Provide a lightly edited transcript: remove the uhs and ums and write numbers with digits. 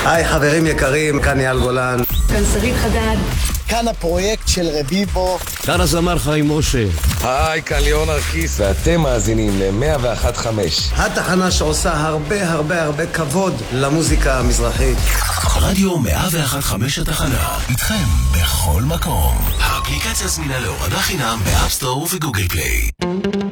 היי חברים יקרים, כאן אייל גולן. כאן שרית חדד. כאן הפרויקט של רביבו. כאן הזמר חיים משה. היי, כאן ליאון ארקיס, ואתם מאזינים ל-101.5. התחנה שעושה הרבה כבוד למוזיקה המזרחית. רדיו 101.5 התחנה, איתכם בכל מקום. האפליקציה זמינה להורדה חינם באפסטור וגוגל פליי.